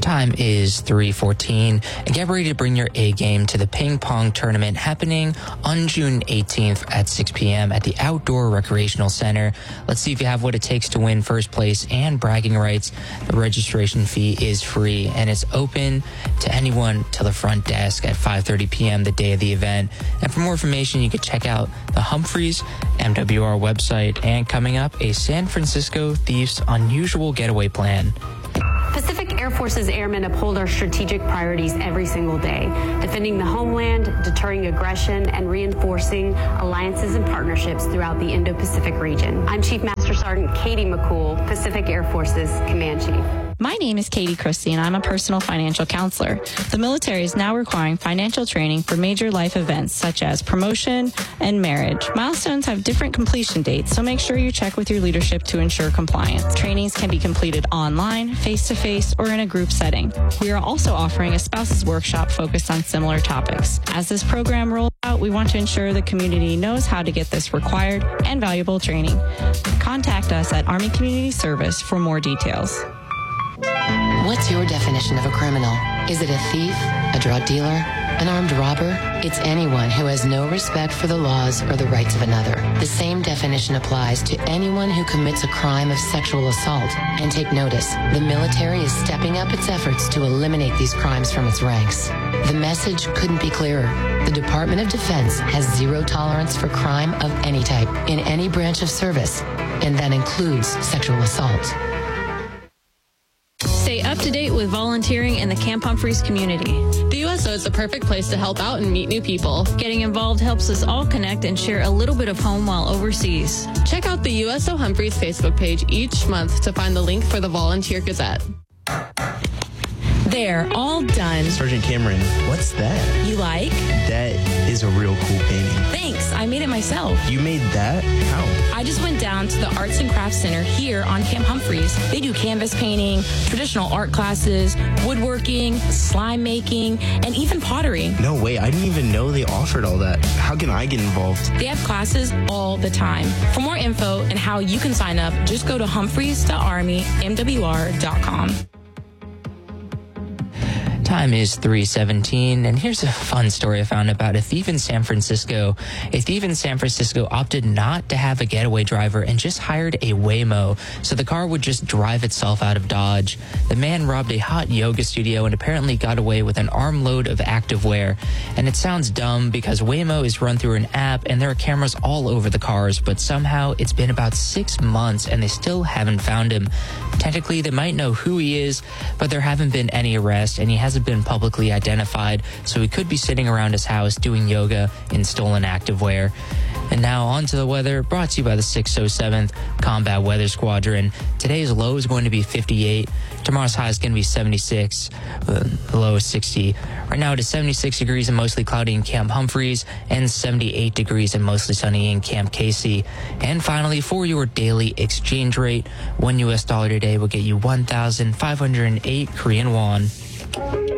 Time is 3:14, and get ready to bring your A game to the ping pong tournament happening on June 18th at 6 p.m. at the Outdoor Recreational Center. Let's see if you have what it takes to win first place and bragging rights. The registration fee is free, and it's open to anyone till the front desk at 5:30 p.m. the day of the event. And for more information, you can check out the Humphreys MWR website. And coming up, a San Francisco thief's unusual getaway plan. Pacific Air Force's airmen uphold our strategic priorities every single day, defending the homeland, deterring aggression, and reinforcing alliances and partnerships throughout the Indo-Pacific region. I'm Chief Master Sergeant Katie McCool, Pacific Air Force's Command Chief. My name is Katie Christie, and I'm a personal financial counselor. The military is now requiring financial training for major life events such as promotion and marriage. Milestones have different completion dates, so make sure you check with your leadership to ensure compliance. Trainings can be completed online, face-to-face, or in a group setting. We are also offering a spouses workshop focused on similar topics. As this program rolls out, we want to ensure the community knows how to get this required and valuable training. Contact us at Army Community Service for more details. What's your definition of a criminal? Is it a thief, a drug dealer, an armed robber? It's anyone who has no respect for the laws or the rights of another. The same definition applies to anyone who commits a crime of sexual assault. And take notice, the military is stepping up its efforts to eliminate these crimes from its ranks. The message couldn't be clearer. The Department of Defense has zero tolerance for crime of any type in any branch of service, and that includes sexual assault. Stay up to date with volunteering in the Camp Humphreys community. The USO is the perfect place to help out and meet new people. Getting involved helps us all connect and share a little bit of home while overseas. Check out the USO Humphreys Facebook page each month to find the link for the Volunteer Gazette. There, all done. Sergeant Cameron, what's that? You like? That is a real cool painting. Thanks, I made it myself. You made that? How? I just went down to the Arts and Crafts Center here on Camp Humphreys. They do canvas painting, traditional art classes, woodworking, slime making, and even pottery. No way, I didn't even know they offered all that. How can I get involved? They have classes all the time. For more info and how you can sign up, just go to humphreys.armymwr.com. Time is 3:17, and here's a fun story I found about a thief in San Francisco. A thief in San Francisco opted not to have a getaway driver and just hired a Waymo, so the car would just drive itself out of Dodge. The man robbed a hot yoga studio and apparently got away with an armload of activewear. And it sounds dumb because Waymo is run through an app and there are cameras all over the cars, but somehow it's been about 6 months and they still haven't found him. Technically, they might know who he is, but there haven't been any arrests, and he hasn't been publicly identified, so he could be sitting around his house doing yoga in stolen activewear. And now on to the weather, brought to you by the 607th Combat Weather Squadron. Today's low is going to be 58. Tomorrow's high is going to be 76. The low is 60. Right now it is 76 degrees and mostly cloudy in Camp Humphreys and 78 degrees and mostly sunny in Camp Casey. And finally, for your daily exchange rate, $1 US today will get you 1,508 Korean won.